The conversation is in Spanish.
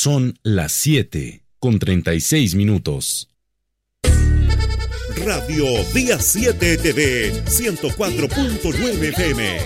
Son las 7:36. Radio Día 7 TV 104.9 FM.